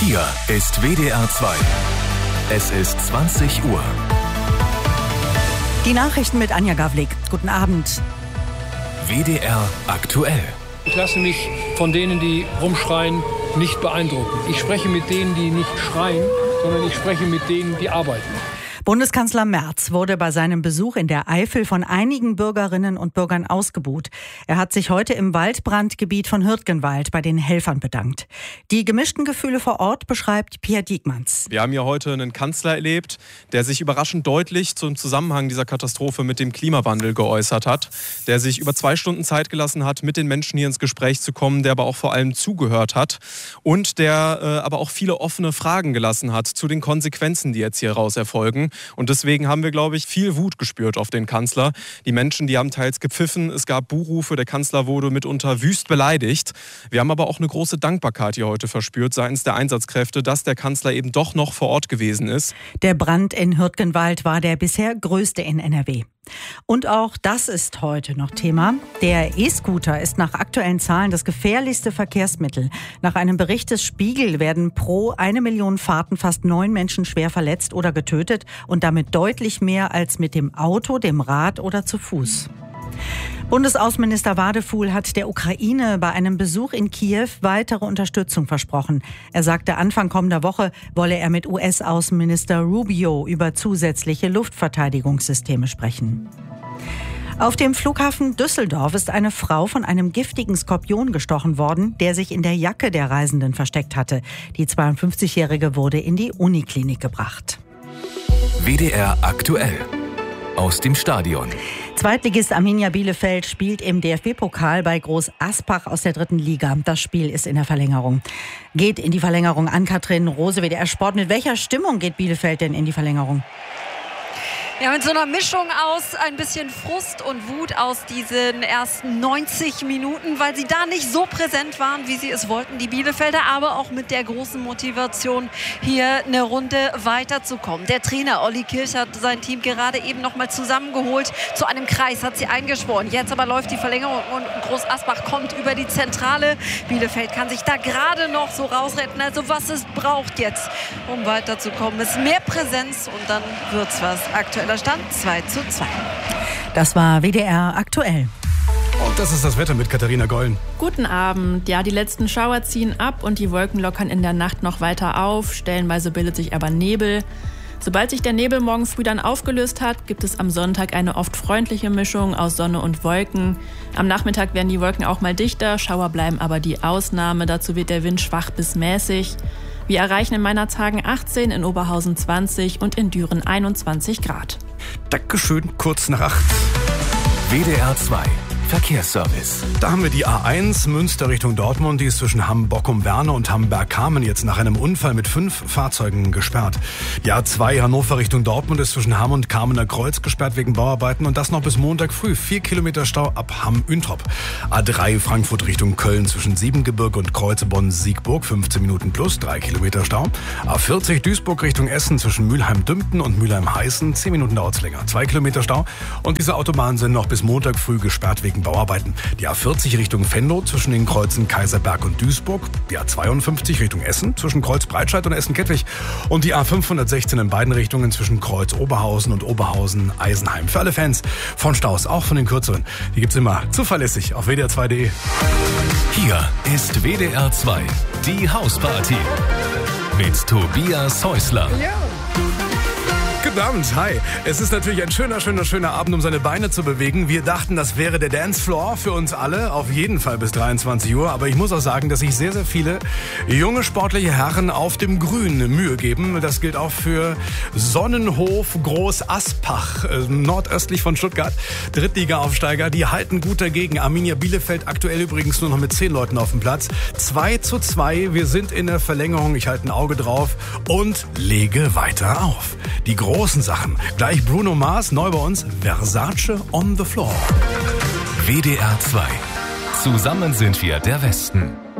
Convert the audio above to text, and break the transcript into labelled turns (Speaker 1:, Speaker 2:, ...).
Speaker 1: Hier ist WDR 2. Es ist 20 Uhr.
Speaker 2: Die Nachrichten mit Anja Gawlik. Guten Abend.
Speaker 1: WDR aktuell.
Speaker 3: Ich lasse mich von denen, die rumschreien, nicht beeindrucken. Ich spreche mit denen, die nicht schreien, sondern ich spreche mit denen, die arbeiten.
Speaker 2: Bundeskanzler Merz wurde bei seinem Besuch in der Eifel von einigen Bürgerinnen und Bürgern ausgebuht. Er hat sich heute im Waldbrandgebiet von Hürtgenwald bei den Helfern bedankt. Die gemischten Gefühle vor Ort beschreibt Pierre Diekmanns.
Speaker 4: Wir haben hier heute einen Kanzler erlebt, der sich überraschend deutlich zum Zusammenhang dieser Katastrophe mit dem Klimawandel geäußert hat, der sich über 2 Stunden Zeit gelassen hat, mit den Menschen hier ins Gespräch zu kommen, der aber auch vor allem zugehört hat und der aber auch viele offene Fragen gelassen hat zu den Konsequenzen, die jetzt hier raus erfolgen. Und deswegen haben wir, glaube ich, viel Wut gespürt auf den Kanzler. Die Menschen, die haben teils gepfiffen, es gab Buhrufe, der Kanzler wurde mitunter wüst beleidigt. Wir haben aber auch eine große Dankbarkeit hier heute verspürt seitens der Einsatzkräfte, dass der Kanzler eben doch noch vor Ort gewesen ist.
Speaker 2: Der Brand in Hürtgenwald war der bisher größte in NRW. Und auch das ist heute noch Thema. Der E-Scooter ist nach aktuellen Zahlen das gefährlichste Verkehrsmittel. Nach einem Bericht des Spiegel werden pro 1 Million Fahrten fast 9 Menschen schwer verletzt oder getötet und damit deutlich mehr als mit dem Auto, dem Rad oder zu Fuß. Bundesaußenminister Wadefuhl hat der Ukraine bei einem Besuch in Kiew weitere Unterstützung versprochen. Er sagte, Anfang kommender Woche wolle er mit US-Außenminister Rubio über zusätzliche Luftverteidigungssysteme sprechen. Auf dem Flughafen Düsseldorf ist eine Frau von einem giftigen Skorpion gestochen worden, der sich in der Jacke der Reisenden versteckt hatte. Die 52-Jährige wurde in die Uniklinik gebracht.
Speaker 1: WDR aktuell. Aus dem Stadion.
Speaker 2: Zweitligist Arminia Bielefeld spielt im DFB-Pokal bei Groß Aspach aus der 3. Liga. Das Spiel ist in der Verlängerung. Geht in die Verlängerung an Katrin Rose, WDR Sport. Mit welcher Stimmung geht Bielefeld denn in die Verlängerung?
Speaker 5: Ja, mit so einer Mischung aus ein bisschen Frust und Wut aus diesen ersten 90 Minuten, weil sie da nicht so präsent waren, wie sie es wollten, die Bielefelder, aber auch mit der großen Motivation, hier eine Runde weiterzukommen. Der Trainer Olli Kirch hat sein Team gerade eben noch mal zusammengeholt, zu einem Kreis hat sie eingeschworen. Jetzt aber läuft die Verlängerung und Groß Asbach kommt über die Zentrale. Bielefeld kann sich da gerade noch so rausretten. Also was es braucht jetzt, um weiterzukommen, ist mehr Präsenz und dann wird's was. Aktueller Stand 2:2.
Speaker 2: Das war WDR aktuell.
Speaker 6: Und das ist das Wetter mit Katharina Gollen.
Speaker 7: Guten Abend. Ja, die letzten Schauer ziehen ab und die Wolken lockern in der Nacht noch weiter auf. Stellenweise bildet sich aber Nebel. Sobald sich der Nebel morgen früh dann aufgelöst hat, gibt es am Sonntag eine oft freundliche Mischung aus Sonne und Wolken. Am Nachmittag werden die Wolken auch mal dichter, Schauer bleiben aber die Ausnahme. Dazu wird der Wind schwach bis mäßig. Wir erreichen in Meinerzhagen 18, in Oberhausen 20 und in Düren 21 Grad.
Speaker 6: Dankeschön, kurz nach 8.
Speaker 1: WDR 2. Verkehrsservice.
Speaker 6: Da haben wir die A1 Münster Richtung Dortmund, die ist zwischen Hamm-Bockum-Werne und Hamm-Bergkamen jetzt nach einem Unfall mit 5 Fahrzeugen gesperrt. Die A2 Hannover Richtung Dortmund ist zwischen Hamm und Kamener Kreuz gesperrt wegen Bauarbeiten und das noch bis Montag früh. 4 Kilometer Stau ab Hamm-Üntrop. A3 Frankfurt Richtung Köln zwischen Siebengebirge und Kreuze-Bonn-Siegburg 15 Minuten plus, 3 Kilometer Stau. A40 Duisburg Richtung Essen zwischen Mülheim-Dümpten und Mülheim-Heißen 10 Minuten dauert es länger, 2 Kilometer Stau. Und diese Autobahnen sind noch bis Montag früh gesperrt wegen Bauarbeiten. Die A40 Richtung Venlo zwischen den Kreuzen Kaiserberg und Duisburg. Die A52 Richtung Essen zwischen Kreuz Breitscheid und Essen-Kettwig. Und die A516 in beiden Richtungen zwischen Kreuz Oberhausen und Oberhausen Eisenheim. Für alle Fans von Staus, auch von den kürzeren. Die gibt's immer zuverlässig auf WDR2.de.
Speaker 1: Hier ist WDR 2. Die Hausparty. Mit Tobias Häusler.
Speaker 6: Ja. Guten Abend, hi. Es ist natürlich ein schöner Abend, um seine Beine zu bewegen. Wir dachten, das wäre der Dancefloor für uns alle, auf jeden Fall bis 23 Uhr. Aber ich muss auch sagen, dass sich sehr, sehr viele junge sportliche Herren auf dem Grün Mühe geben. Das gilt auch für Sonnenhof Groß Aspach, nordöstlich von Stuttgart. Drittliga-Aufsteiger, die halten gut dagegen. Arminia Bielefeld aktuell übrigens nur noch mit 10 Leuten auf dem Platz. 2:2, wir sind in der Verlängerung. Ich halte ein Auge drauf und lege weiter auf. Die großen Sachen. Gleich Bruno Mars, neu bei uns, Versace on the Floor.
Speaker 1: WDR 2. Zusammen sind wir der Westen.